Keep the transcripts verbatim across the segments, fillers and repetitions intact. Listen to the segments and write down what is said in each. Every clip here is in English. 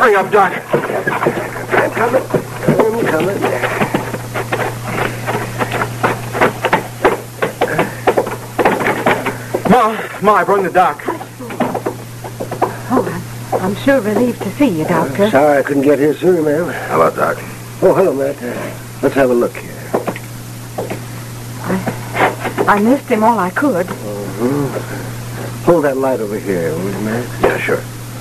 Hurry up, Doc. I'm coming. I'm coming. Ma, Ma, I brought the doc. Oh, I'm, I'm sure relieved to see you, Doctor. Uh, sorry I couldn't get here sooner, ma'am. Hello, Doc. Oh, hello, Matt. Uh, let's have a look here. I, I missed him all I could. Uh-huh. Hold that light over here, will you, Matt? Yeah, sure.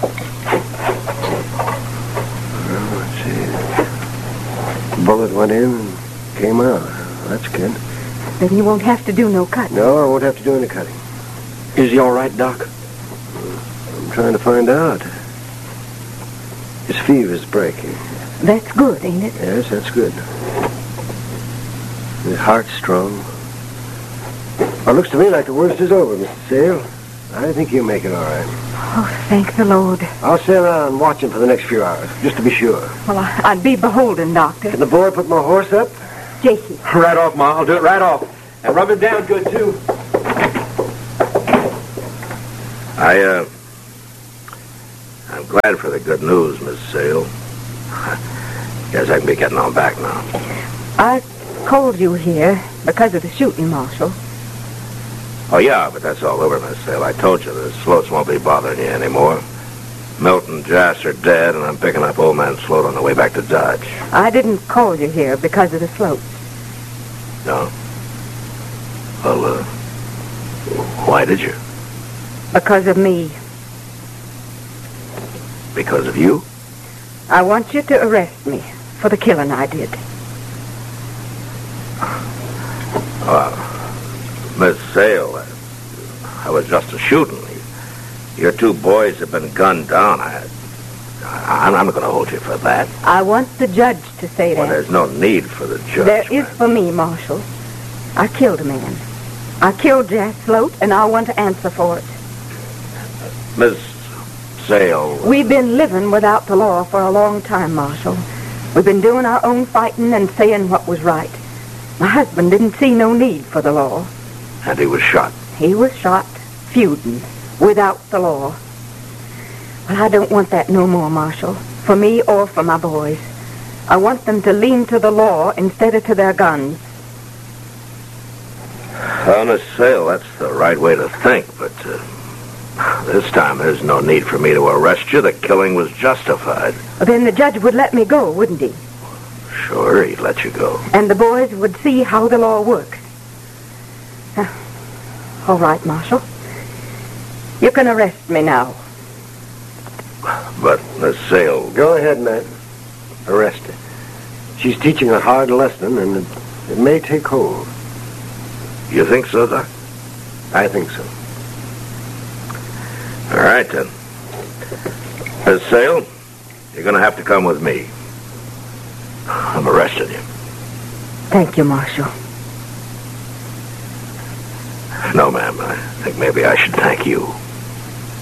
Well, let's see. Bullet went in and came out. That's good. Then you won't have to do no cutting. No, I won't have to do any cutting. Is he all right, Doc? I'm trying to find out. His fever's breaking. That's good, ain't it? Yes, that's good. His heart's strong. Well, it looks to me like the worst is over, Mister Sale. I think he'll make it all right. Oh, thank the Lord. I'll stay around and watch him for the next few hours, just to be sure. Well, I, I'd be beholden, Doctor. Can the boy put my horse up? J C. Right off, Ma. I'll do it right off. And rub it down good, too. I, uh... I'm glad for the good news, Miss Sale. Guess I can be getting on back now. I called you here because of the shooting, Marshal. Oh, yeah, but that's all over, Miss Sale. I told you the Sloats won't be bothering you anymore. Milton and Jas are dead, and I'm picking up old man Sloat on the way back to Dodge. I didn't call you here because of the Sloats. No? Well, uh... why did you? Because of me. Because of you? I want you to arrest me for the killing I did. Uh, Miss Sale, I was just a shooting. Your two boys have been gunned down. I, I, I'm not going to hold you for that. I want the judge to say Well, that. there's no need for the judge. There is for me, Marshal. I killed a man. I killed Jas Sloat, and I want to answer for it. Miss Sale. We've been living without the law for a long time, Marshal. We've been doing our own fighting and saying what was right. My husband didn't see no need for the law. And he was shot. He was shot, feuding, without the law. Well, I don't want that no more, Marshal, for me or for my boys. I want them to lean to the law instead of to their guns. Well, Miss Sale, that's the right way to think, but uh, this time there's no need for me to arrest you. The killing was justified. Then the judge would let me go, wouldn't he? Sure, he'd let you go. And the boys would see how the law works. Uh, all right, Marshal. You can arrest me now. But, Miss Sale... Go ahead, Matt. Arrest her. She's teaching a hard lesson, and it, it may take hold. You think so, Doc? I think so. All right, then. Miss Sale, you're going to have to come with me. I'm arresting you. Thank you, Marshal. No, ma'am. I think maybe I should thank you.